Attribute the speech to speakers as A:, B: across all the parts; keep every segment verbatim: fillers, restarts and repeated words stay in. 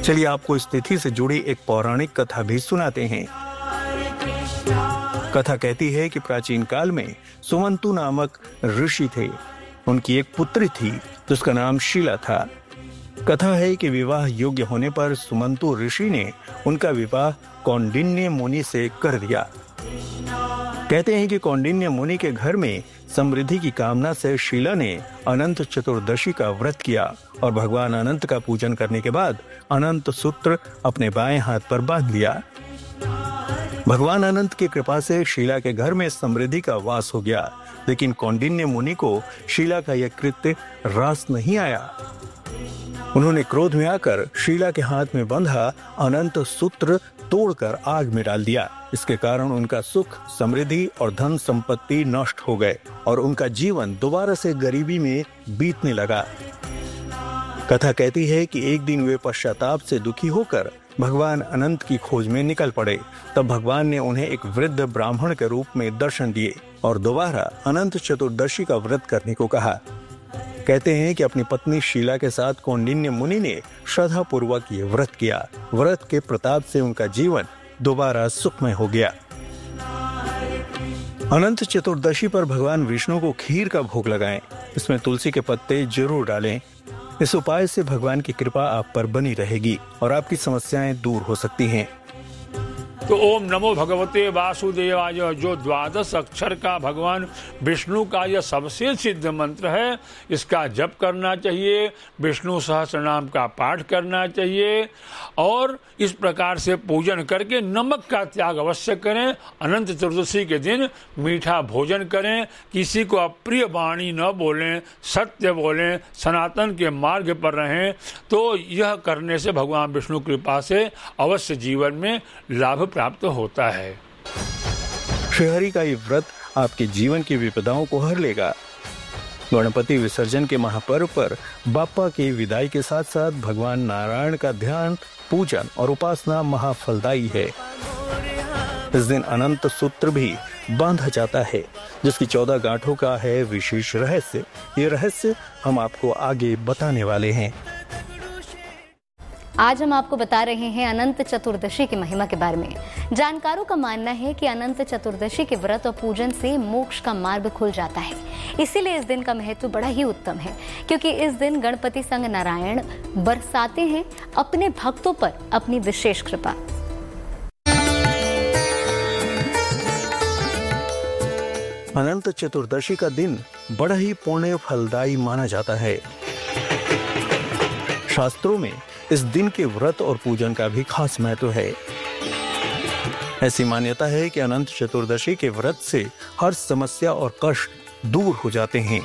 A: चलिए आपको इस तिथि से जुड़ी एक पौराणिक कथा भी सुनाते हैं। कथा कहती है कि प्राचीन काल में सुमंतु नामक ऋषि थे। उनकी एक पुत्री थी जिसका नाम शीला था। कथा है कि विवाह योग्य होने पर सुमंतु ऋषि ने उनका विवाह कौंडिन्य मुनि से कर दिया। कहते हैं कि कौंडिन्य मुनि के घर में समृद्धि की कामना से शीला ने अनंत चतुर्दशी का व्रत किया और भगवान अनंत का पूजन करने के बाद अनंत सूत्र अपने बाएं हाथ पर बांध लिया। भगवान अनंत की कृपा से शीला के घर में समृद्धि का वास हो गया, लेकिन कौंडिन्य मुनि को शीला का यह कृत्य रास नहीं आया। उन्होंने क्रोध में आकर शीला के हाथ में बंधा अनंत सूत्र तोड़कर आग में डाल दिया। इसके कारण उनका सुख, समृद्धि और धन संपत्ति नष्ट हो गए और उनका जीवन दोबारा से गरीबी में बीतने लगा। कथा कहती है कि एक दिन वे पश्चाताप से दुखी होकर भगवान अनंत की खोज में निकल पड़े। तब भगवान ने उन्हें एक वृद्ध ब्राह्मण के रूप में दर्शन दिए और दोबारा अनंत चतुर्दशी का व्रत करने को कहा। कहते हैं कि अपनी पत्नी शीला के साथ कौंडिन्य मुनि ने श्रद्धा पूर्वक ये व्रत किया। व्रत के प्रताप से उनका जीवन दोबारा सुखमय हो गया। अनंत चतुर्दशी पर भगवान विष्णु को खीर का भोग लगाएं। इसमें तुलसी के पत्ते जरूर डालें। इस उपाय से भगवान की कृपा आप पर बनी रहेगी और आपकी समस्याएं दूर हो सकती हैं।
B: तो ओम नमो भगवते वासुदेवाय, जो द्वादश अक्षर का भगवान विष्णु का यह सबसे सिद्ध मंत्र है, इसका जप करना चाहिए, विष्णु सहस्त्र नाम का पाठ करना चाहिए और इस प्रकार से पूजन करके नमक का त्याग अवश्य करें। अनंत चतुर्दशी के दिन मीठा भोजन करें, किसी को अप्रिय वाणी न बोलें, सत्य बोलें, सनातन के मार्ग पर रहें। तो यह करने से भगवान विष्णु कृपा से अवश्य जीवन में लाभ प्राप्त होता है।
A: श्रीहरि का ये व्रत आपके जीवन की विपदाओं को हर लेगा। गणपति विसर्जन के महापर्व पर बाप्पा की विदाई के साथ साथ भगवान नारायण का ध्यान, पूजन और उपासना महाफलदायी है। इस दिन अनंत सूत्र भी बांधा जाता है, जिसकी चौदह गांठों का है विशेष रहस्य। ये रहस्य हम आपको आगे बताने वाले हैं।
C: आज हम आपको बता रहे हैं अनंत चतुर्दशी की महिमा के बारे में। जानकारों का मानना है कि अनंत चतुर्दशी के व्रत और पूजन से मोक्ष का मार्ग खुल जाता है। इसीलिए इस दिन का महत्व बड़ा ही उत्तम है, क्योंकि इस दिन गणपति संग नारायण बरसाते हैं अपने भक्तों पर अपनी विशेष कृपा।
A: अनंत चतुर्दशी का दिन बड़ा ही पुण्य फलदायी माना जाता है। शास्त्रों में इस दिन के व्रत और पूजन का भी खास महत्व है। ऐसी मान्यता है कि अनंत चतुर्दशी के व्रत से हर समस्या और कष्ट दूर हो जाते हैं।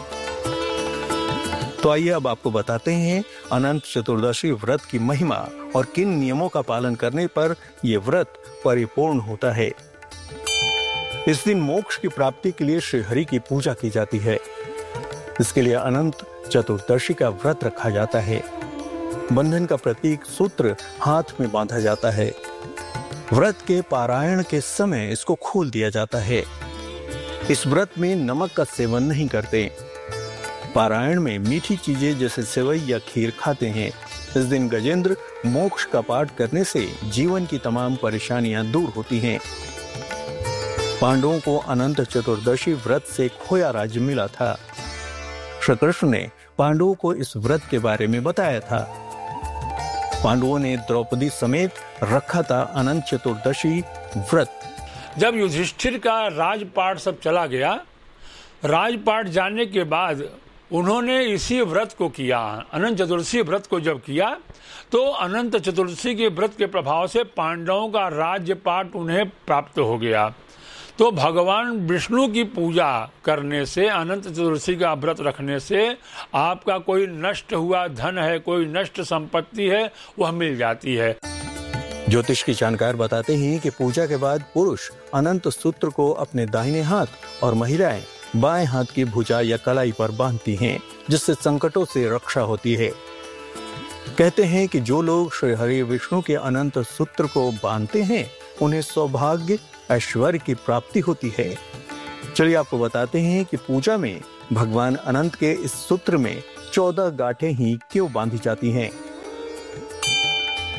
A: तो आइए अब आपको बताते हैं अनंत चतुर्दशी व्रत की महिमा और किन नियमों का पालन करने पर यह व्रत परिपूर्ण होता है। इस दिन मोक्ष की प्राप्ति के लिए श्रीहरि की पूजा की जाती है। इसके लिए अनंत चतुर्दशी का व्रत रखा जाता है। बंधन का प्रतीक सूत्र हाथ में बांधा जाता है। व्रत के पारायण के समय इसको खोल दिया जाता है। इस व्रत में नमक का सेवन नहीं करते। पारायण में मीठी चीजें जैसे सेवई या खीर खाते हैं। इस दिन गजेंद्र मोक्ष का पाठ करने से जीवन की तमाम परेशानियां दूर होती हैं। पांडवों को अनंत चतुर्दशी व्रत से खोया राज्य मिला था। श्री कृष्ण ने पांडवों को इस व्रत के बारे में बताया था। पांडवों ने द्रौपदी समेत रखा था अनंत चतुर्दशी व्रत।
B: जब युधिष्ठिर का राजपाट सब चला गया, राजपाट जाने के बाद उन्होंने इसी व्रत को किया। अनंत चतुर्दशी व्रत को जब किया तो अनंत चतुर्दशी के व्रत के प्रभाव से पांडवों का राज्यपाट उन्हें प्राप्त हो गया। तो भगवान विष्णु की पूजा करने से, अनंत चतुर्दशी का व्रत रखने से आपका कोई नष्ट हुआ धन है, कोई नष्ट संपत्ति है, वह मिल जाती है।
A: ज्योतिष की जानकार बताते हैं कि पूजा के बाद पुरुष अनंत सूत्र को अपने दाहिने हाथ और महिलाएं बाएं हाथ की भुजा या कलाई पर बांधती हैं, जिससे संकटों से रक्षा होती है। कहते हैं कि जो लोग श्री हरि विष्णु के अनंत सूत्र को बांधते हैं, उन्हें सौभाग्य ऐश्वर्य की प्राप्ति होती है। चलिए आपको बताते हैं कि पूजा में भगवान अनंत के इस सूत्र में चौदह गांठें ही क्यों बांधी जाती हैं।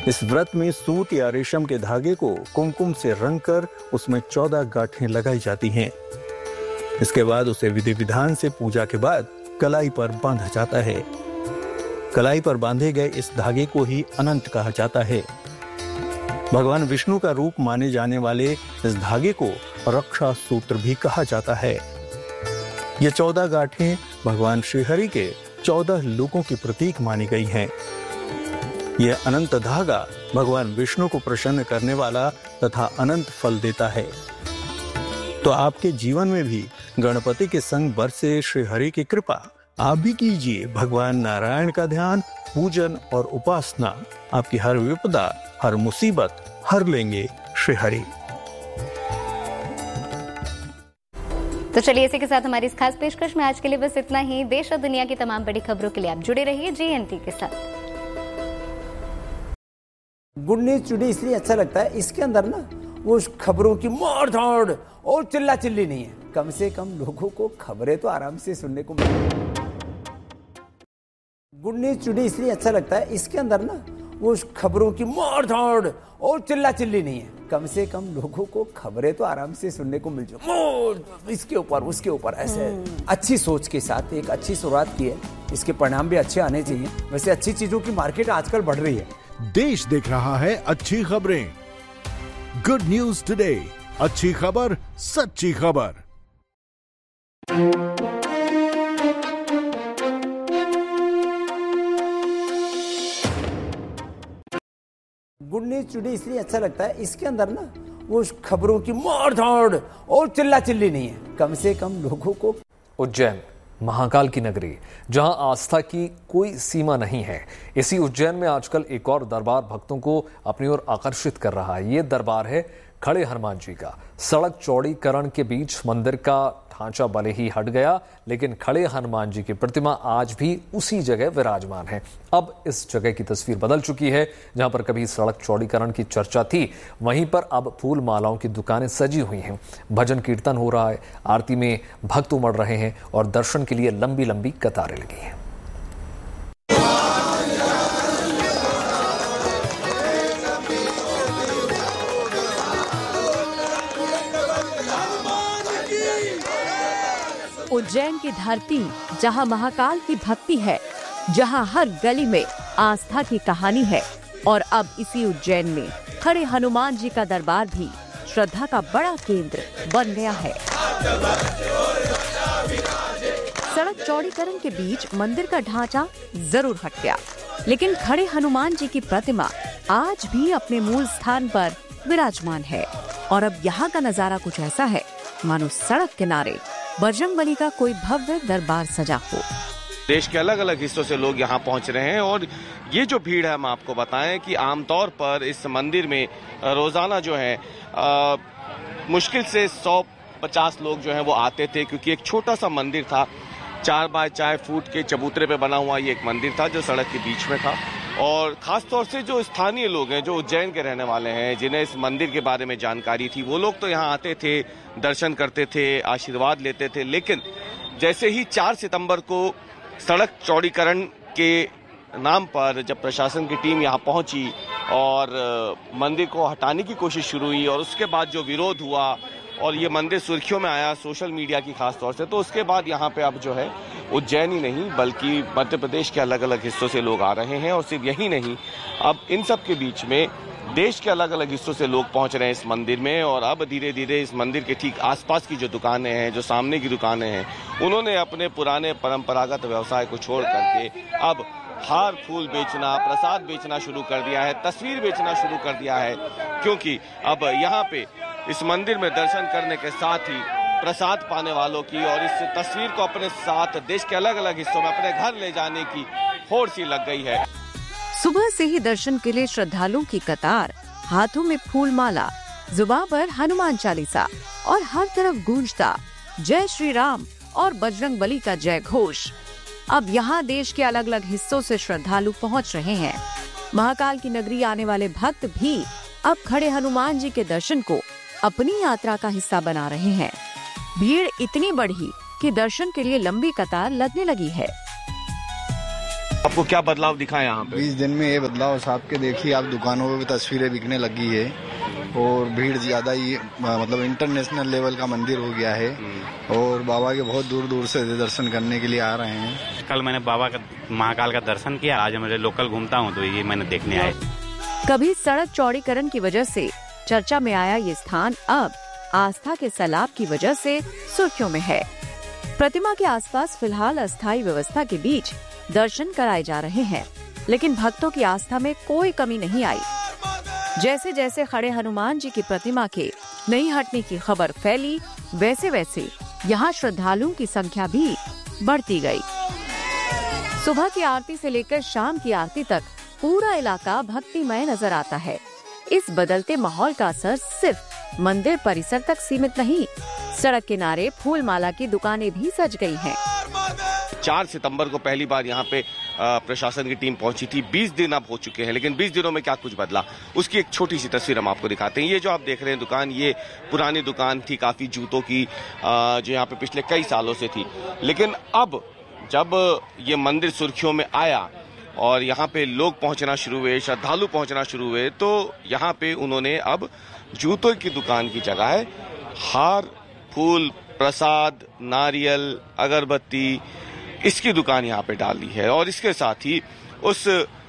A: इस व्रत में सूत या रेशम के धागे को कुमकुम से रंगकर उसमें चौदह गांठें लगाई जाती हैं। इसके बाद उसे विधि विधान से पूजा के बाद कलाई पर बांधा जाता है। कलाई पर बांधे गए इस धागे को ही अनंत कहा जाता है। भगवान विष्णु का रूप माने जाने वाले इस धागे को रक्षा सूत्र भी कहा जाता है। ये चौदह गांठें भगवान श्रीहरि के चौदह लोकों की प्रतीक मानी गई हैं। यह अनंत धागा भगवान विष्णु को प्रसन्न करने वाला तथा अनंत फल देता है। तो आपके जीवन में भी गणपति के संग बरसे श्रीहरि की कृपा। आप भी कीजिए भगवान नारायण का ध्यान, पूजन और उपासना। आपकी हर विपदा, हर मुसीबत हर लेंगे श्रीहरि।
C: तो चलिए इसी के साथ हमारी इस खास पेशकश में आज के लिए बस इतना ही। देश और दुनिया की तमाम बड़ी खबरों के लिए आप जुड़े रहिए जी एन टी के साथ।
D: गुड न्यूज टुडे इसलिए अच्छा लगता है, इसके अंदर ना वो खबरों की मार धाड़ और चिल्ला चिल्ली नहीं है। कम से कम लोगों को खबरें तो आराम से सुनने को मिले। गुड न्यूज टुडे इसलिए अच्छा लगता है, इसके अंदर ना वो खबरों की मार धाड़ और चिल्ला चिल्ली नहीं है। कम से कम लोगों को खबरें तो आराम से सुनने को मिल जाए। इसके ऊपर उसके ऊपर ऐसे अच्छी सोच के साथ एक अच्छी शुरुआत की है, इसके परिणाम भी अच्छे आने चाहिए। वैसे अच्छी चीजों की मार्केट आजकल बढ़ रही है।
E: देश देख रहा है अच्छी खबरें। गुड न्यूज टुडे, अच्छी खबर, सच्ची खबर।
D: गुड न्यूज टुडे इसलिए अच्छा लगता है, इसके अंदर ना वो खबरों की मार धाड़ और चिल्ला चिल्ली नहीं है। कम से कम लोगों को
F: उज्जैन महाकाल की नगरी, जहां आस्था की कोई सीमा नहीं है। इसी उज्जैन में आजकल एक और दरबार भक्तों को अपनी ओर आकर्षित कर रहा है। ये दरबार है खड़े हनुमान जी का। सड़क चौड़ीकरण के बीच मंदिर का ढांचा भले ही हट गया, लेकिन खड़े हनुमान जी की प्रतिमा आज भी उसी जगह विराजमान है। अब इस जगह की तस्वीर बदल चुकी है। जहां पर कभी सड़क चौड़ीकरण की चर्चा थी, वहीं पर अब फूल मालाओं की दुकानें सजी हुई हैं। भजन कीर्तन हो रहा है, आरती में भक्त उमड़ रहे हैं और दर्शन के लिए लंबी लंबी कतारें लगी हैं।
G: उज्जैन की धरती, जहां महाकाल की भक्ति है, जहां हर गली में आस्था की कहानी है, और अब इसी उज्जैन में खड़े हनुमान जी का दरबार भी श्रद्धा का बड़ा केंद्र बन गया है। सड़क चौड़ीकरण के बीच मंदिर का ढांचा जरूर हट गया, लेकिन खड़े हनुमान जी की प्रतिमा आज भी अपने मूल स्थान पर विराजमान है। और अब यहाँ का नजारा कुछ ऐसा है मानो सड़क किनारे बजरंगबली का कोई भव्य दरबार सजा हो।
H: देश के अलग अलग हिस्सों से लोग यहाँ पहुँच रहे हैं और ये जो भीड़ है, हम आपको बताएं कि आमतौर पर इस मंदिर में रोजाना जो है आ, मुश्किल से सौ पचास लोग जो है वो आते थे, क्योंकि एक छोटा सा मंदिर था। चार बाय चार फुट के चबूतरे पे बना हुआ ये एक मंदिर था जो सड़क के बीच में था। और खासतौर से जो स्थानीय लोग हैं, जो उज्जैन के रहने वाले हैं, जिन्हें इस मंदिर के बारे में जानकारी थी, वो लोग तो यहाँ आते थे, दर्शन करते थे, आशीर्वाद लेते थे। लेकिन जैसे ही चार सितंबर को सड़क चौड़ीकरण के नाम पर जब प्रशासन की टीम यहाँ पहुंची और मंदिर को हटाने की कोशिश शुरू हुई, और उसके बाद जो विरोध हुआ और ये मंदिर सुर्खियों में आया सोशल मीडिया की खास तौर से, तो उसके बाद यहाँ पे अब जो है उज्जैन ही नहीं बल्कि मध्य प्रदेश के अलग अलग हिस्सों से लोग आ रहे हैं। और सिर्फ यही नहीं, अब इन सब के बीच में देश के अलग अलग हिस्सों से लोग पहुंच रहे हैं इस मंदिर में। और अब धीरे धीरे इस मंदिर के ठीक आसपास की जो दुकानें हैं, जो सामने की दुकानें हैं, उन्होंने अपने पुराने परंपरागत व्यवसाय को छोड़ करके अब हार फूल बेचना, प्रसाद बेचना शुरू कर दिया है, तस्वीर बेचना शुरू कर दिया है। क्योंकि अब यहाँ पे इस मंदिर में दर्शन करने के साथ ही प्रसाद पाने वालों की और इस तस्वीर को अपने साथ देश के अलग अलग हिस्सों में अपने घर ले जाने की होड़ सी लग गई है।
G: सुबह से ही दर्शन के लिए श्रद्धालुओं की कतार, हाथों में फूल माला, जुबान पर हनुमान चालीसा और हर तरफ गूंजता जय श्री राम और बजरंगबली का जय घोष। अब यहाँ देश के अलग अलग हिस्सों से श्रद्धालु पहुँच रहे हैं। महाकाल की नगरी आने वाले भक्त भी अब खड़े हनुमान जी के दर्शन को अपनी यात्रा का हिस्सा बना रहे हैं। भीड़ इतनी बढ़ी कि दर्शन के लिए लंबी कतार लगने लगी है।
H: आपको क्या बदलाव दिखा यहाँ पे?
I: बीस दिन में ये बदलाव साहब के देखिए, आप दुकानों पे भी तस्वीरें बिकने लगी है और भीड़ ज्यादा ही, मतलब इंटरनेशनल लेवल का मंदिर हो गया है और बाबा के बहुत दूर दूर से दर्शन करने के लिए आ रहे हैं।
J: कल मैंने बाबा का महाकाल का दर्शन किया, आज मेरे लोकल घूमता हूँ तो ये मैंने देखने आए।
G: कभी सड़क चौड़ीकरण की वजह से चर्चा में आया ये स्थान अब आस्था के सैलाब की वजह से सुर्खियों में है। प्रतिमा के आसपास फिलहाल अस्थायी व्यवस्था के बीच दर्शन कराए जा रहे हैं, लेकिन भक्तों की आस्था में कोई कमी नहीं आई। जैसे जैसे खड़े हनुमान जी की प्रतिमा के नहीं हटने की खबर फैली, वैसे वैसे यहाँ श्रद्धालुओं की संख्या भी बढ़ती गई। सुबह की आरती से लेकर शाम की आरती तक पूरा इलाका भक्तिमय नजर आता है। इस बदलते माहौल का असर सिर्फ मंदिर परिसर तक सीमित नहीं, सड़क किनारे फूल माला की दुकानें भी सज गई हैं।
H: चार सितंबर को पहली बार यहाँ पे प्रशासन की टीम पहुंची थी। बीस दिन अब हो चुके हैं, लेकिन बीस दिनों में क्या कुछ बदला, उसकी एक छोटी सी तस्वीर हम आपको दिखाते हैं। ये जो आप देख रहे हैं दुकान, ये पुरानी दुकान थी काफी जूतों की, जो यहाँ पे पिछले कई सालों से थी। लेकिन अब जब ये मंदिर सुर्खियों में आया और यहाँ पे लोग पहुंचना शुरू हुए, श्रद्धालु पहुंचना शुरू हुए, तो यहाँ पे उन्होंने अब जूतों की दुकान की जगह हार, फूल, प्रसाद, नारियल, अगरबत्ती, इसकी दुकान यहाँ पे डाल दी है। और इसके साथ ही उस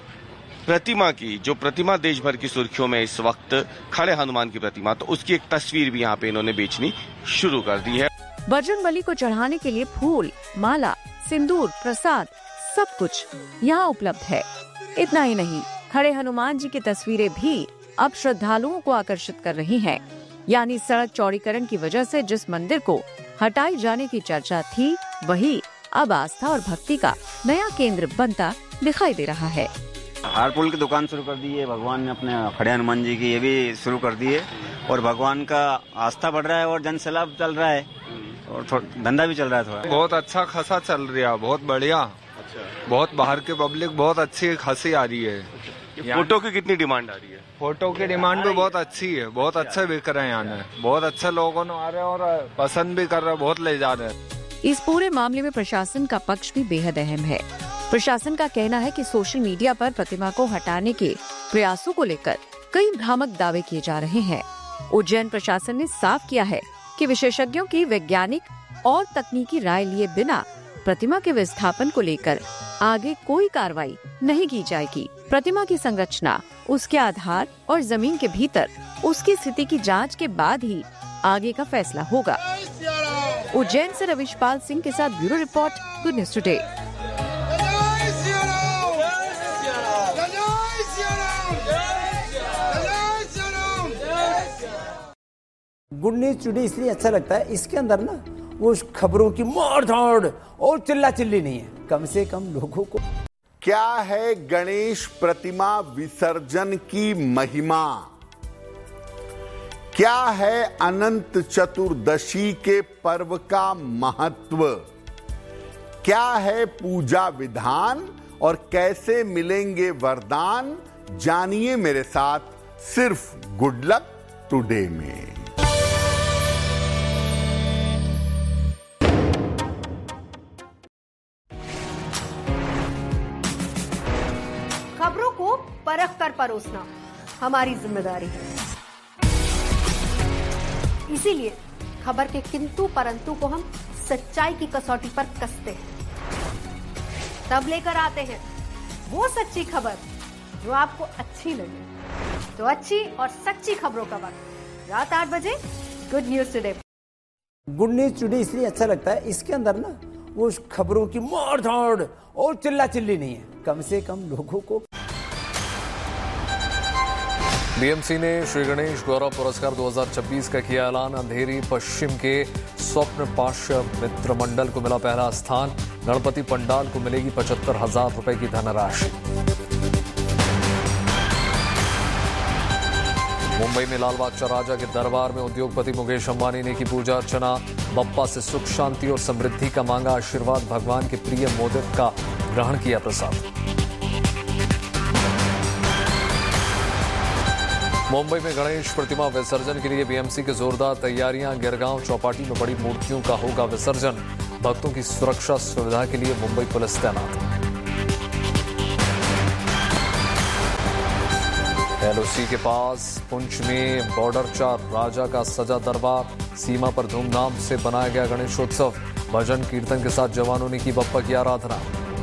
H: प्रतिमा की, जो प्रतिमा देश भर की सुर्खियों में इस वक्त खड़े हनुमान की प्रतिमा, तो उसकी एक तस्वीर भी यहाँ पे इन्होंने बेचनी शुरू कर दी है।
G: बजरंगबली को चढ़ाने के लिए फूल, माला, सिंदूर, प्रसाद सब कुछ यहाँ उपलब्ध है। इतना ही नहीं, खड़े हनुमान जी की तस्वीरें भी अब श्रद्धालुओं को आकर्षित कर रही हैं। यानी सड़क चौड़ीकरण की वजह से जिस मंदिर को हटाए जाने की चर्चा थी, वही अब आस्था और भक्ति का नया केंद्र बनता दिखाई दे रहा है।
K: हार फूल की दुकान शुरू कर दी है भगवान ने, अपने खड़े हनुमान जी की, ये भी शुरू कर दी है और भगवान का आस्था बढ़ रहा है और जन सैलाब चल रहा है और धंधा भी चल रहा है थोड़ा।
L: बहुत अच्छा खासा चल रहा है, बहुत बढ़िया। अच्छा। बहुत बाहर के पब्लिक बहुत अच्छी खासी आ रही है।
H: फोटो की कितनी डिमांड आ रही है?
L: फोटो की डिमांड भी बहुत अच्छी है, बहुत अच्छा बिक रहे हैं यहाँ, बहुत अच्छे लोगों ने आ रहे हैं और पसंद भी कर रहे हैं, बहुत ले जा रहे हैं।
G: इस पूरे मामले में प्रशासन का पक्ष भी बेहद अहम है। प्रशासन का कहना है कि सोशल मीडिया पर प्रतिमा को हटाने के प्रयासों को लेकर कई भ्रामक दावे किए जा रहे हैं। उज्जैन प्रशासन ने साफ किया है कि विशेषज्ञों की वैज्ञानिक और तकनीकी राय लिए बिना प्रतिमा के विस्थापन को लेकर आगे कोई कार्रवाई नहीं की जाएगी। प्रतिमा की संरचना, उसके आधार और जमीन के भीतर उसकी स्थिति की जांच के बाद ही आगे का फैसला होगा। उज्जैन से रविशपाल सिंह के साथ bureau report, good news today.
D: Good news today इसलिए अच्छा लगता है, इसके अंदर ना वो खबरों की मार धाड़ और चिल्ला चिल्ली नहीं है, कम से कम लोगों को।
M: क्या है गणेश प्रतिमा विसर्जन की महिमा? क्या है अनंत चतुर्दशी के पर्व का महत्व? क्या है पूजा विधान और कैसे मिलेंगे वरदान? जानिए मेरे साथ सिर्फ गुड लक टुडे में।
N: खबरों को परख कर परोसना हमारी जिम्मेदारी है, इसीलिए खबर के किंतु परंतु को हम सच्चाई की कसौटी पर कसते हैं, तब लेकर आते हैं वो सच्ची खबर जो आपको अच्छी लगे। तो अच्छी और सच्ची खबरों का वक्त रात आठ बजे, good news today.
D: Good news today इसलिए अच्छा लगता है, इसके अंदर ना वो खबरों की मार धाड़ और चिल्ला चिल्ली नहीं है, कम से कम लोगों को।
F: बीएमसी ने श्री गणेश गौरव पुरस्कार दो हज़ार छब्बीस का किया ऐलान। अंधेरी पश्चिम के स्वप्न पाश्य मित्र मंडल को मिला पहला स्थान। गणपति पंडाल को मिलेगी पचहत्तर हजार रुपए की धनराशि। मुंबई में लालबाग राजा के दरबार में उद्योगपति मुकेश अंबानी ने की पूजा अर्चना। बप्पा से सुख शांति और समृद्धि का मांगा आशीर्वाद। भगवान के प्रिय मोदक का ग्रहण किया प्रसाद। मुंबई में गणेश प्रतिमा विसर्जन के लिए बीएमसी की जोरदार तैयारियां। गिरगांव चौपाटी में बड़ी मूर्तियों का होगा विसर्जन। भक्तों की सुरक्षा सुविधा के लिए मुंबई पुलिस तैनात। एलओसी के पास पुंछ में बॉर्डर चार राजा का सजा दरबार, सीमा पर धूमधाम से बनाया गया गणेशोत्सव, भजन कीर्तन के साथ जवानों ने की बप्पा की आराधना।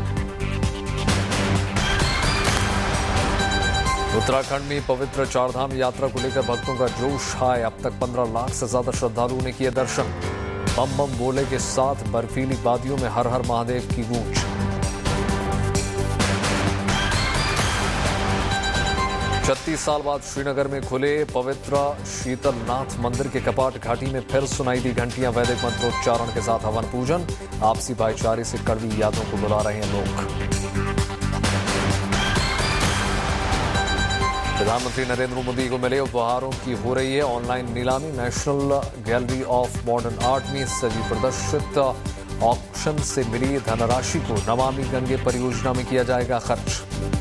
F: उत्तराखंड में पवित्र चारधाम यात्रा को लेकर भक्तों का जोश है। अब तक पंद्रह लाख से ज्यादा श्रद्धालुओं ने किए दर्शन। बम बम बोले के साथ बर्फीली वादियों में हर हर महादेव की गूंज। छत्तीस साल बाद श्रीनगर में खुले पवित्र शीतलनाथ मंदिर के कपाट, घाटी में फिर सुनाई दी घंटियां, वैदिक मंत्रोच्चारण के साथ हवन पूजन। आपसी भाईचारे से कड़वी यादों को बुला रहे हैं लोग। प्रधानमंत्री नरेंद्र मोदी को मिले उपहारों की हो रही है ऑनलाइन नीलामी। National gallery of modern art में सजी प्रदर्शित ऑक्शन से मिली धनराशि को नमामि गंगे परियोजना में किया जाएगा खर्च।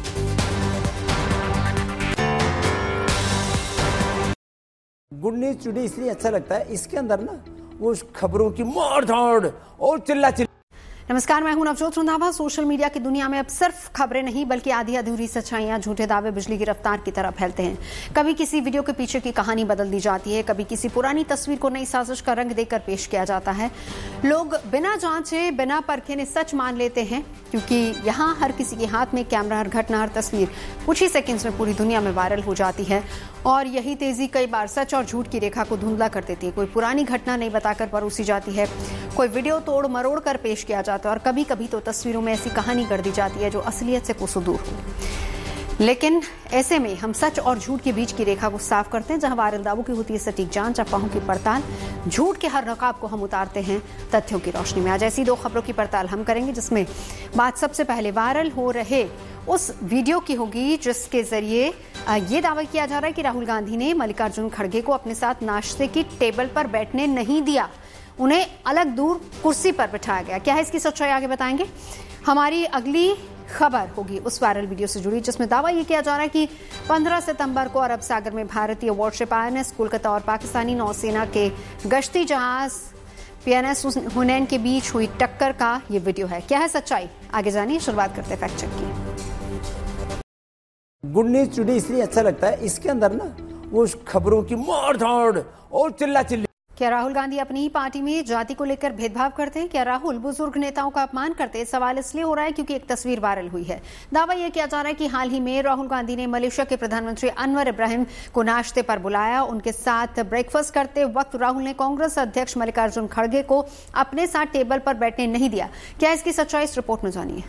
D: गुड न्यूज टुडे इसलिए अच्छा लगता है, इसके अंदर ना वो खबरों की मार धाड़ और चिल्ला चिल्ला।
N: नमस्कार, मैं हूं नवजोत रंधावा। सोशल मीडिया की दुनिया में अब सिर्फ खबरें नहीं बल्कि आधी अधूरी सच्चाइयां, झूठे दावे बिजली की रफ्तार की तरह फैलते हैं। कभी किसी वीडियो के पीछे की कहानी बदल दी जाती है, कभी किसी पुरानी तस्वीर को नई साजिश का रंग देकर पेश किया जाता है। लोग बिना जांचे बिना परखे ने सच मान लेते हैं, क्योंकि यहाँ हर किसी के हाथ में कैमरा, हर घटना, हर तस्वीर कुछ ही सेकेंड्स में पूरी दुनिया में वायरल हो जाती है। और यही तेजी कई बार सच और झूठ की रेखा को धुंधला कर देती है। कोई पुरानी घटना नहीं बताकर परोसी जाती है, कोई वीडियो तोड़ मरोड़ कर पेश किया जाता है, और कभी कभी तो तस्वीरों में ऐसी कहानी कर दी जाती है जो असलियत से कोसों दूर हो। लेकिन ऐसे में हम सच और झूठ के बीच की रेखा को साफ करते हैं। जहां वायरल दावों की होती है सटीक जांच, अफवाहों की पड़ताल, झूठ के हर नकाब को हम उतारते हैं तथ्यों की रोशनी में। आज ऐसी दो खबरों की पड़ताल हम करेंगे, जिसमें बात सबसे पहले वायरल हो रहे उस वीडियो की होगी जिसके जरिए ये दावा किया जा रहा है कि राहुल गांधी ने मल्लिकार्जुन खड़गे को अपने साथ नाश्ते की टेबल पर बैठने नहीं दिया, उन्हें अलग दूर कुर्सी पर बिठाया गया। क्या है इसकी सच्चाई, आगे बताएंगे। हमारी अगली खबर होगी उस वायरल वीडियो से जुड़ी जिसमें दावा यह किया जा रहा है कि पंद्रह सितंबर को अरब सागर में भारतीय वॉरशिप आईएनएस कोलकाता और पाकिस्तानी नौसेना के गश्ती जहाज पीएनएस हुनैन के बीच हुई टक्कर का ये वीडियो है। क्या है सच्चाई, आगे जानिए। शुरुआत करते हैं फैक्ट चेक की।
D: गुड न्यूज टुडे इसलिए अच्छा लगता है, इसके अंदर ना वो खबरों की मार धाड़ और चिल्ला चिल्ली।
N: क्या राहुल गांधी अपनी ही पार्टी में जाति को लेकर भेदभाव करते हैं? क्या राहुल बुजुर्ग नेताओं का अपमान करते हैं? सवाल इसलिए हो रहा है क्योंकि एक तस्वीर वायरल हुई है। दावा यह किया जा रहा है कि हाल ही में राहुल गांधी ने मलेशिया के प्रधानमंत्री अनवर इब्राहिम को नाश्ते पर बुलाया। उनके साथ ब्रेकफास्ट करते वक्त राहुल ने कांग्रेस अध्यक्ष मल्लिकार्जुन खड़गे को अपने साथ टेबल पर बैठने नहीं दिया। क्या इसकी सच्चाई, इस रिपोर्ट में जानिए।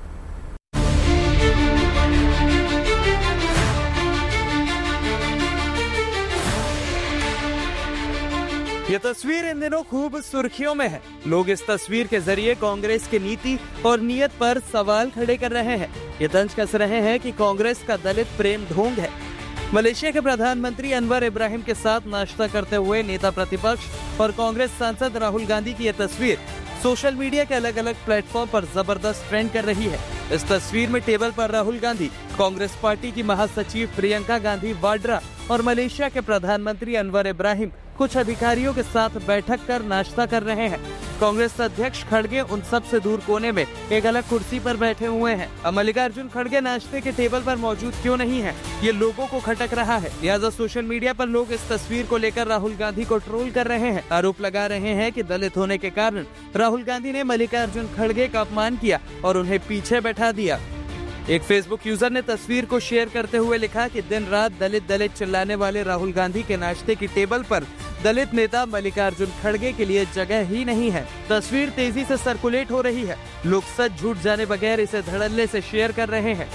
O: ये तस्वीर इन दिनों खूब सुर्खियों में है। लोग इस तस्वीर के जरिए कांग्रेस की नीति और नीयत पर सवाल खड़े कर रहे हैं। ये तंज कस रहे हैं कि कांग्रेस का दलित प्रेम ढोंग है। मलेशिया के प्रधानमंत्री अनवर इब्राहिम के साथ नाश्ता करते हुए नेता प्रतिपक्ष और कांग्रेस सांसद राहुल गांधी की ये तस्वीर सोशल मीडिया के अलग अलग प्लेटफॉर्म पर जबरदस्त ट्रेंड कर रही है। इस तस्वीर में टेबल पर राहुल गांधी, कांग्रेस पार्टी की महासचिव प्रियंका गांधी वाड्रा और मलेशिया के प्रधानमंत्री अनवर इब्राहिम कुछ अधिकारियों के साथ बैठक कर नाश्ता कर रहे हैं। कांग्रेस अध्यक्ष खड़गे उन सब से दूर कोने में एक अलग कुर्सी पर बैठे हुए हैं। अब मल्लिकार्जुन खड़गे नाश्ते के टेबल पर मौजूद क्यों नहीं है, ये लोगों को खटक रहा है। लिहाजा सोशल मीडिया पर लोग इस तस्वीर को लेकर राहुल गांधी को ट्रोल कर रहे हैं। आरोप लगा रहे हैं कि दलित होने के कारण राहुल गांधी ने मल्लिकार्जुन खड़गे का अपमान किया और उन्हें पीछे बैठा दिया। एक फेसबुक यूजर ने तस्वीर को शेयर करते हुए लिखा कि दिन रात दलित दलित चिल्लाने वाले राहुल गांधी के नाश्ते की टेबल पर दलित नेता मल्लिकार्जुन खड़गे के लिए जगह ही नहीं है। तस्वीर तेजी से सर्कुलेट हो रही है। लोग सच झूठ जाने बगैर इसे धड़ल्ले से शेयर कर रहे हैं।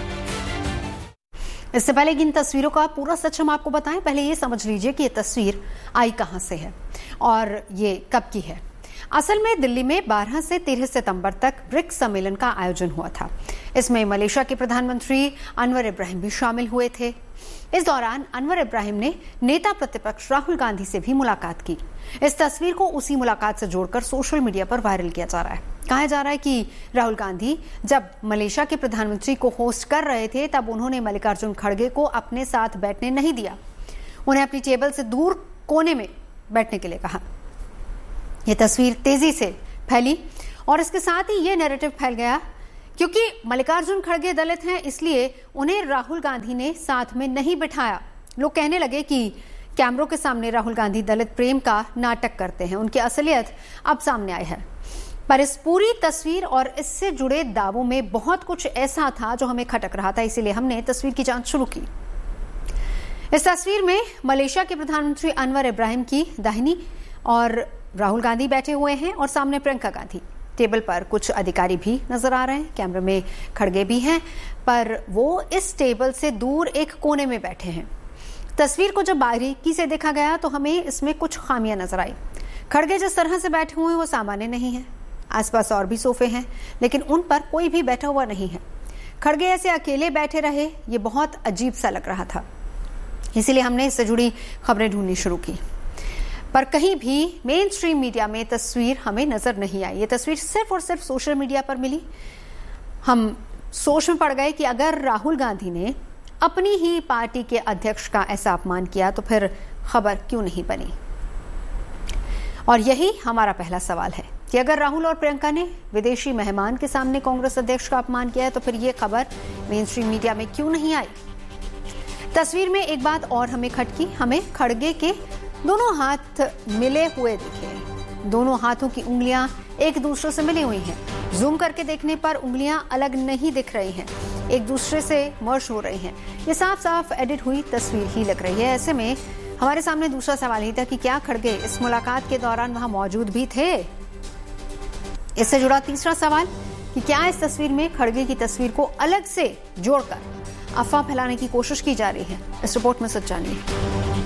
N: इससे पहले इन तस्वीरों का पूरा सच हम आपको बताएं, पहले ये समझ लीजिए कि ये तस्वीर आई कहां से है और ये कब की है। असल में दिल्ली में बारह से तेरह सितंबर तक ब्रिक्स सम्मेलन का आयोजन हुआ था। इसमें मलेशिया के प्रधानमंत्री अनवर इब्राहिम भी शामिल हुए थे। इस दौरान अनवर इब्राहिम ने नेता प्रतिपक्ष राहुल गांधी से भी मुलाकात की। इस तस्वीर को उसी मुलाकात से जोड़कर सोशल मीडिया पर वायरल किया जा रहा है। कहा जा रहा है कि राहुल गांधी जब मलेशिया के प्रधानमंत्री को होस्ट कर रहे थे तब उन्होंने मल्लिकार्जुन खड़गे को अपने साथ बैठने नहीं दिया, उन्हें अपनी टेबल से दूर कोने में बैठने के लिए कहा। यह तस्वीर तेजी से फैली और इसके साथ ही यह नैरेटिव फैल गया क्योंकि मल्लिकार्जुन खड़गे दलित हैं, इसलिए उन्हें राहुल गांधी ने साथ में नहीं बिठाया। लोग कहने लगे कि कैमरों के सामने राहुल गांधी दलित प्रेम का नाटक करते हैं। उनकी असलियत अब सामने आई है। पर इस पूरी तस्वीर और इससे जुड़े दावों में बहुत कुछ ऐसा था जो हमें खटक रहा था, इसीलिए हमने तस्वीर की जांच शुरू की। इस तस्वीर में मलेशिया के प्रधानमंत्री अनवर इब्राहिम की दाहिनी और राहुल गांधी बैठे हुए हैं और सामने प्रियंका गांधी। टेबल पर कुछ अधिकारी भी नजर आ रहे हैं, कैमरे में खड़गे भी हैं, पर वो इस टेबल से दूर एक कोने में बैठे हैं। तस्वीर को जब बारीकी से देखा गया तो हमें इसमें कुछ खामियां नजर आई। खड़गे जिस तरह से बैठे हुए हैं वो सामान्य नहीं है। आसपास और भी सोफे हैं, लेकिन उन पर कोई भी बैठा हुआ नहीं है। खड़गे ऐसे अकेले बैठे रहे, ये बहुत अजीब सा लग रहा था। इसीलिए हमने इससे जुड़ी खबरें ढूंढनी शुरू की, पर कहीं भी मेन स्ट्रीम मीडिया में तस्वीर हमें नजर नहीं आई। ये तस्वीर सिर्फ और सिर्फ सोशल मीडिया पर मिली। हम सोच में पड़ गए कि अगर राहुल गांधी ने अपनी ही पार्टी के अध्यक्ष का ऐसा अपमान किया तो फिर खबर क्यों नहीं बनी। और यही हमारा पहला सवाल है कि अगर राहुल और प्रियंका ने विदेशी मेहमान के सामने कांग्रेस अध्यक्ष का अपमान किया है तो फिर यह खबर मेन स्ट्रीम मीडिया में क्यों नहीं आई। तस्वीर में एक बात और हमें खटकी, हमें खड़गे के दोनों हाथ मिले हुए दिखे। दोनों हाथों की उंगलियां एक दूसरे से मिली हुई हैं। जूम करके देखने पर उंगलियां अलग नहीं दिख रही हैं, एक दूसरे से मर्ज हो रही हैं। ये साफ साफ एडिट हुई तस्वीर ही लग रही है। ऐसे में हमारे सामने दूसरा सवाल ही था कि क्या खड़गे इस मुलाकात के दौरान वहां मौजूद भी थे। इससे जुड़ा तीसरा सवाल कि क्या इस तस्वीर में खड़गे की तस्वीर को अलग से जोड़कर अफवाह फैलाने की कोशिश की जा रही है। इस रिपोर्ट में सच जानिए।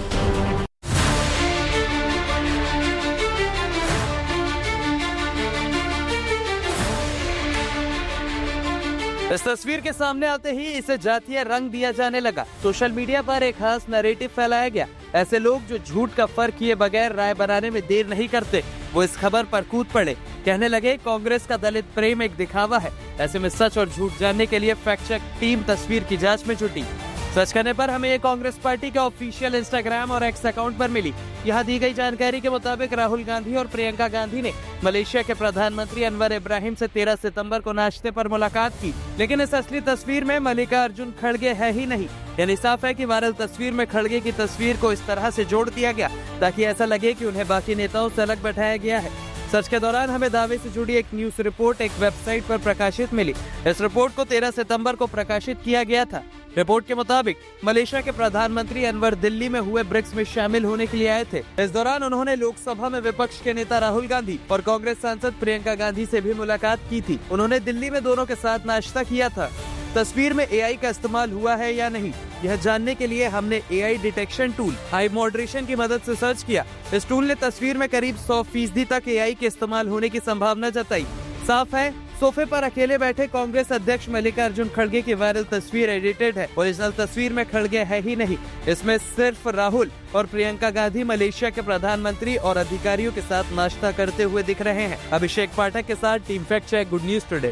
O: इस तस्वीर के सामने आते ही इसे जातीय रंग दिया जाने लगा। सोशल मीडिया पर एक खास नैरेटिव फैलाया गया। ऐसे लोग जो झूठ का फर्क किए बगैर राय बनाने में देर नहीं करते, वो इस खबर पर कूद पड़े। कहने लगे कांग्रेस का दलित प्रेम एक दिखावा है। ऐसे में सच और झूठ जानने के लिए फैक्ट चेक टीम तस्वीर की जांच में जुटी। सर्च करने पर हमें ये कांग्रेस पार्टी के ऑफिशियल इंस्टाग्राम और एक्स अकाउंट पर मिली। यहाँ दी गई जानकारी के मुताबिक राहुल गांधी और प्रियंका गांधी ने मलेशिया के प्रधानमंत्री अनवर इब्राहिम से तेरह सितंबर को नाश्ते पर मुलाकात की, लेकिन इस असली तस्वीर में मल्लिकार्जुन खड़गे है ही नहीं। यानी साफ है कि वायरल तस्वीर में खड़गे की तस्वीर को इस तरह से जोड़ दिया गया ताकि ऐसा लगे कि उन्हें बाकी नेताओं से अलग बैठाया गया है। सर्च के दौरान हमें दावे से जुड़ी एक न्यूज रिपोर्ट एक वेबसाइट पर प्रकाशित मिली। इस रिपोर्ट को तेरह सितंबर को प्रकाशित किया गया था। रिपोर्ट के मुताबिक मलेशिया के प्रधानमंत्री अनवर दिल्ली में हुए ब्रिक्स में शामिल होने के लिए आए थे। इस दौरान उन्होंने लोकसभा में विपक्ष के नेता राहुल गांधी और कांग्रेस सांसद प्रियंका गांधी से भी मुलाकात की थी। उन्होंने दिल्ली में दोनों के साथ नाश्ता किया था। तस्वीर में एआई का इस्तेमाल हुआ है या नहीं, यह जानने के लिए हमने AI detection tool high moderation की मदद से सर्च किया। इस टूल ने तस्वीर में करीब सौ फीसदी तक एआई के इस्तेमाल होने की संभावना जताई। साफ है सोफे पर अकेले बैठे कांग्रेस अध्यक्ष मल्लिकार्जुन खड़गे की वायरल तस्वीर एडिटेड है। ओरिजिनल तस्वीर में खड़गे है ही नहीं। इसमें सिर्फ राहुल और प्रियंका गांधी मलेशिया के प्रधानमंत्री और अधिकारियों के साथ नाश्ता करते हुए दिख रहे हैं। अभिषेक पाठक के साथ team fact check, good news today.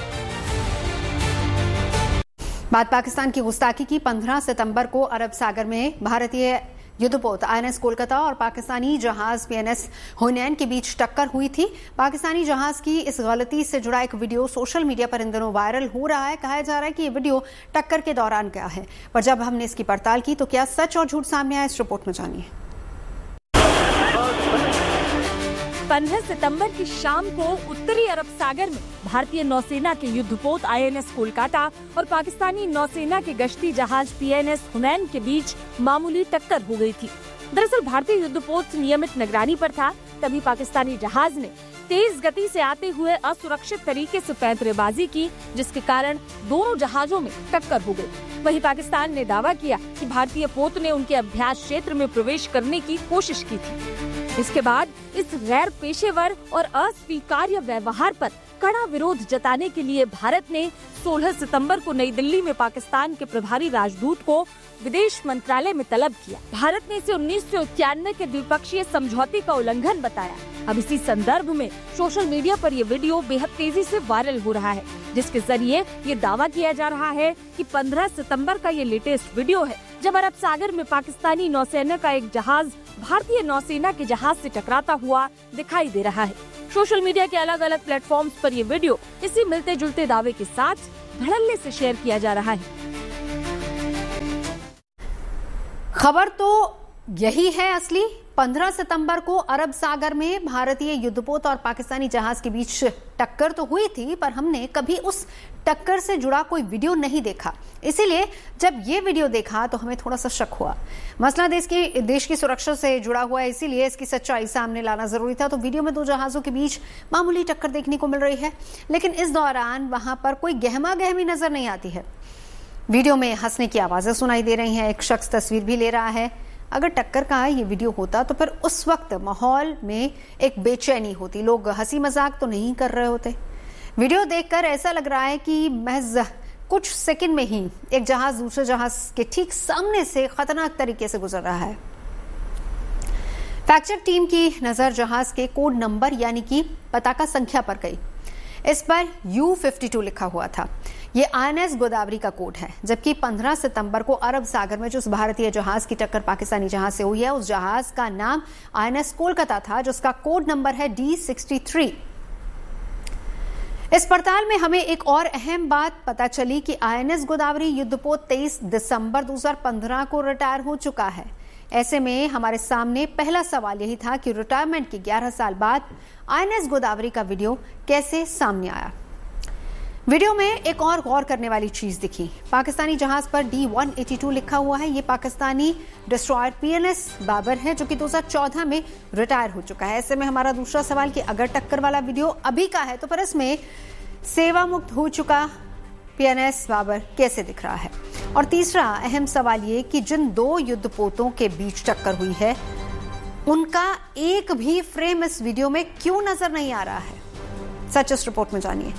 N: बात पाकिस्तान की गुस्ताखी की। पंद्रह सितंबर को अरब सागर में भारतीय युद्धपोत आईएनएस कोलकाता और पाकिस्तानी जहाज पीएनएस हुनैन के बीच टक्कर हुई थी। पाकिस्तानी जहाज की इस गलती से जुड़ा एक वीडियो सोशल मीडिया पर इन दिनों वायरल हो रहा है। कहा जा रहा है कि ये वीडियो टक्कर के दौरान का है, पर जब हमने इसकी पड़ताल की तो क्या सच और झूठ सामने आया, इस रिपोर्ट में जानिए।
P: पंद्रह सितंबर की शाम को उत्तरी अरब सागर में भारतीय नौसेना के युद्धपोत आईएनएस कोलकाता और पाकिस्तानी नौसेना के गश्ती जहाज पीएनएस हुनैन के बीच मामूली टक्कर हो गई थी। दरअसल भारतीय युद्धपोत नियमित निगरानी पर था, तभी पाकिस्तानी जहाज ने तेज गति से आते हुए असुरक्षित तरीके से पैंतरेबाजी की, जिसके कारण दोनों जहाजों में टक्कर हो गई। वहीं पाकिस्तान ने दावा किया कि भारतीय पोत ने उनके अभ्यास क्षेत्र में प्रवेश करने की कोशिश की थी। इसके बाद इस गैर पेशेवर और अस्वीकार्य व्यवहार पर कड़ा विरोध जताने के लिए भारत ने सोलह सितंबर को नई दिल्ली में पाकिस्तान के प्रभारी राजदूत को विदेश मंत्रालय में तलब किया। भारत ने इसे उन्नीस सौ इक्यानवे के द्विपक्षीय समझौते का उल्लंघन बताया। अब इसी संदर्भ में सोशल मीडिया पर ये वीडियो बेहद तेजी से वायरल हो रहा है, जिसके जरिए ये दावा किया जा रहा है कि पंद्रह सितंबर का ये लेटेस्ट वीडियो है जब अरब सागर में पाकिस्तानी नौसेना का एक जहाज भारतीय नौसेना के जहाज से टकराता हुआ दिखाई दे रहा है। सोशल मीडिया के अलग अलग प्लेटफॉर्म्स पर ये वीडियो इसी मिलते जुलते दावे के साथ धड़ल्ले से शेयर किया जा रहा है।
N: खबर तो यही है असली। पंद्रह सितंबर को अरब सागर में भारतीय युद्धपोत और पाकिस्तानी जहाज के बीच टक्कर तो हुई थी, पर हमने कभी उस टक्कर से जुड़ा कोई वीडियो नहीं देखा। इसीलिए जब ये वीडियो देखा तो हमें थोड़ा सा शक हुआ। मसला देश की देश की सुरक्षा से जुड़ा हुआ है, इसीलिए इसकी सच्चाई सामने लाना जरूरी था। तो वीडियो में दो जहाजों के बीच मामूली टक्कर देखने को मिल रही है, लेकिन इस दौरान वहां पर कोई गहमा गहमी नजर नहीं आती है। वीडियो में हंसने की आवाजें सुनाई दे रही हैं, एक शख्स तस्वीर भी ले रहा है। अगर टक्कर का ये वीडियो होता तो फिर उस वक्त माहौल में एक बेचैनी होती, लोग हंसी मजाक तो नहीं कर रहे होते। वीडियो देखकर ऐसा लग रहा है कि महज कुछ सेकंड में ही एक जहाज दूसरे जहाज के ठीक सामने से खतरनाक तरीके से गुजर रहा है। फैक्ट चेक टीम की नजर जहाज के कोड नंबर यानी कि पताका संख्या पर गई। इस पर यू फिफ्टी टू लिखा हुआ था। ये आई एन एस गोदावरी का कोड है, जबकि पंद्रह सितंबर को अरब सागर में जिस भारतीय जहाज की टक्कर पाकिस्तानी जहाज से हुई है उस जहाज का नाम आई एन एस कोलकाता था, जिसका कोड नंबर है डी सिक्सटी थ्री। इस पड़ताल में हमें एक और अहम बात पता चली कि आई एन एस गोदावरी युद्धपोत तेईस दिसंबर दो हज़ार पंद्रह को रिटायर हो चुका है। ऐसे में हमारे सामने पहला सवाल यही था कि रिटायरमेंट के ग्यारह साल बाद आई एन एस गोदावरी का वीडियो कैसे सामने आया। वीडियो में एक और गौर करने वाली चीज दिखी। पाकिस्तानी जहाज पर डी वन एटी टू लिखा हुआ है। ये Pakistani destroyer P N S Babar है, जो कि दो हज़ार चौदह में रिटायर हो चुका है। ऐसे में हमारा दूसरा सवाल कि अगर टक्कर वाला वीडियो अभी का है तो फिर इसमें सेवा मुक्त हो चुका पी एन एस बाबर कैसे दिख रहा है। और तीसरा अहम सवाल ये कि जिन दो युद्धपोतों के बीच टक्कर हुई है उनका एक भी फ्रेम इस वीडियो में क्यों नजर नहीं आ रहा है। सच इस रिपोर्ट में जानिए।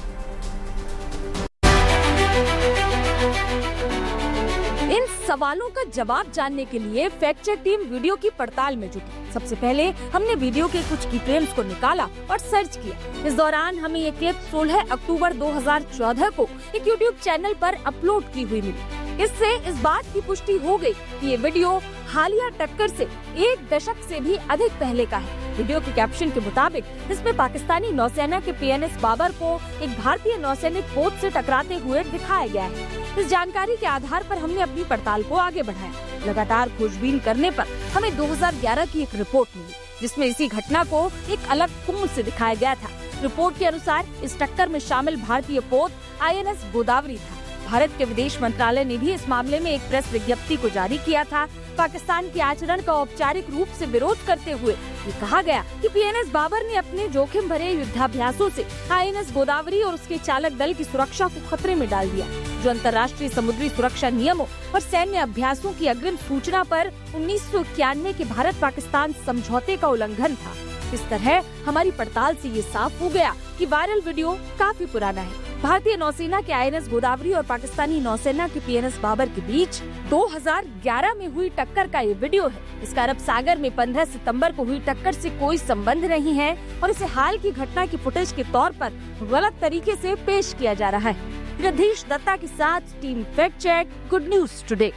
P: इन सवालों का जवाब जानने के लिए फैक्ट चेक टीम वीडियो की पड़ताल में जुटी। सबसे पहले हमने वीडियो के कुछ की फ्रेम्स को निकाला और सर्च किया। इस दौरान हमें ये क्लिप सोलह अक्टूबर दो हज़ार चौदह को एक यूट्यूब चैनल पर अपलोड की हुई मिली। इससे इस बात की पुष्टि हो गई कि ये वीडियो हालिया टक्कर से एक दशक से भी अधिक पहले का है। वीडियो के कैप्शन के मुताबिक इसमें पाकिस्तानी नौसेना के पी एन एस बाबर को एक भारतीय नौसैनिक पोत से टकराते हुए दिखाया गया है। इस जानकारी के आधार पर हमने अपनी पड़ताल को आगे बढ़ाया। लगातार खोजबीन करने पर हमें दो हज़ार ग्यारह की एक रिपोर्ट मिली, जिसमें इसी घटना को एक अलग कोण से दिखाया गया था। रिपोर्ट के अनुसार इस टक्कर में शामिल भारतीय पोत आई एन एस गोदावरी था। भारत के विदेश मंत्रालय ने भी इस मामले में एक प्रेस विज्ञप्ति को जारी किया था। पाकिस्तान के आचरण का औपचारिक रूप से विरोध करते हुए ये कहा गया कि पी एन एस बाबर ने अपने जोखिम भरे युद्धाभ्यासों से आई एन एस गोदावरी और उसके चालक दल की सुरक्षा को खतरे में डाल दिया, जो अंतर्राष्ट्रीय समुद्री सुरक्षा नियमों और सैन्य अभ्यासों की अग्रिम सूचना पर उन्नीस सौ इक्यानवे के भारत पाकिस्तान समझौते का उल्लंघन था। इस तरह हमारी पड़ताल से ये साफ हो गया कि वायरल वीडियो काफी पुराना है। भारतीय नौसेना के आई एन एस गोदावरी और पाकिस्तानी नौसेना के पी एन एस बाबर के बीच दो हज़ार ग्यारह में हुई टक्कर का ये वीडियो है। इसका अरब सागर में पंद्रह सितंबर को हुई टक्कर से कोई संबंध नहीं है और इसे हाल की घटना की फुटेज के तौर पर गलत तरीके से पेश किया जा रहा है। रधीश दत्ता के साथ team fact check, good news today.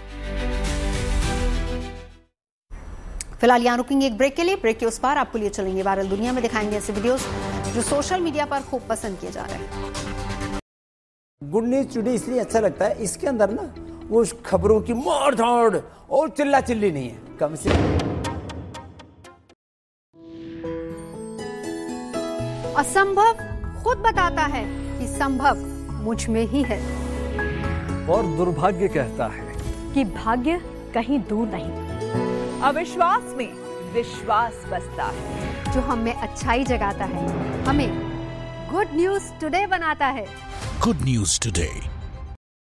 N: फिलहाल यहाँ रुकेंगे एक ब्रेक के लिए। ब्रेक के उस पार आपको लिए चलेंगे वायरल दुनिया में दिखाएंगे ऐसे वीडियोस जो सोशल मीडिया पर खूब पसंद किए जा रहे हैं।
D: गुड न्यूज टुडे इसलिए अच्छा लगता है, इसके अंदर ना वो खबरों की मार धाड़ और चिल्ला चिल्ली नहीं है, कम से कम।
N: असंभव खुद बताता है कि संभव मुझ में ही है,
F: और दुर्भाग्य कहता है
P: कि भाग्य कहीं दूर नहीं।
G: अविश्वास में विश्वास बसता है,
N: जो हमें अच्छाई जगाता है, हमें गुड न्यूज टुडे बनाता है।
E: Good news today